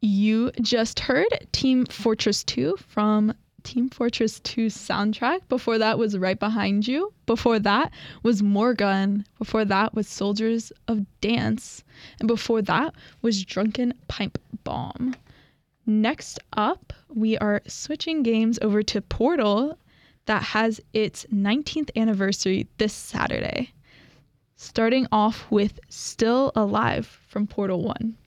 You just heard Team Fortress 2 from Team Fortress 2 soundtrack. Before that was Right Behind You. Before that was Morgun. Before that was Soldiers of Dance. And before that was Drunken Pipe Bomb. Next up, we are switching games over to Portal that has its 19th anniversary this Saturday. Starting off with Still Alive from Portal 1.